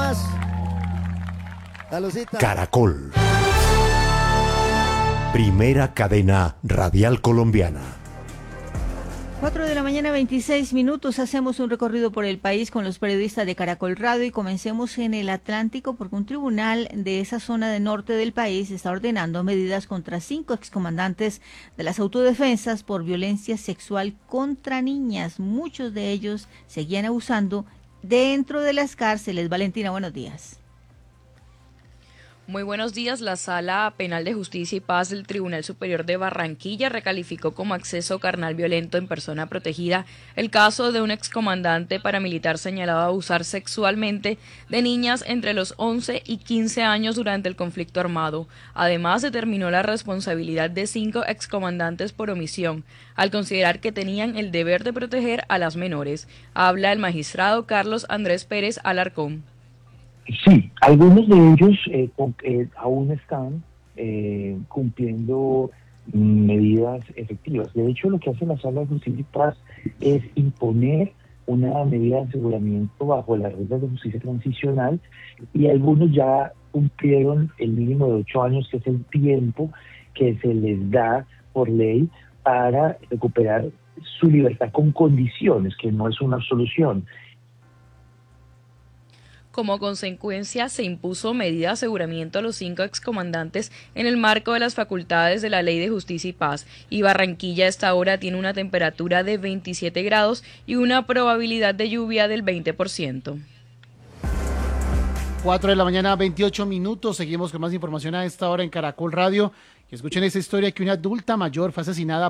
más. Salucita. Caracol. Primera cadena radial colombiana. 4 de la mañana, 26 minutos. Hacemos un recorrido por el país con los periodistas de Caracol Radio y comencemos en el Atlántico porque un tribunal de esa zona del norte del país está ordenando medidas contra 5 excomandantes de las autodefensas por violencia sexual contra niñas. Muchos de ellos seguían abusando dentro de las cárceles. Valentina, buenos días. Muy buenos días. La Sala Penal de Justicia y Paz del Tribunal Superior de Barranquilla recalificó como acceso carnal violento en persona protegida el caso de un excomandante paramilitar señalado de abusar sexualmente de niñas entre los 11 y 15 años durante el conflicto armado. Además, determinó la responsabilidad de 5 excomandantes por omisión, al considerar que tenían el deber de proteger a las menores. Habla el magistrado Carlos Andrés Pérez Alarcón. Sí, algunos de ellos aún están cumpliendo medidas efectivas. De hecho, lo que hace la Sala de Justicia y Paz es imponer una medida de aseguramiento bajo las reglas de justicia transicional y algunos ya cumplieron el mínimo de 8 años, que es el tiempo que se les da por ley para recuperar su libertad con condiciones, que no es una absolución. Como consecuencia, se impuso medida de aseguramiento a los 5 excomandantes en el marco de las facultades de la Ley de Justicia y Paz, y Barranquilla a esta hora tiene una temperatura de 27 grados y una probabilidad de lluvia del 20%. 4 de la mañana, 28 minutos. Seguimos con más información a esta hora en Caracol Radio. Y escuchen esta historia que una adulta mayor fue asesinada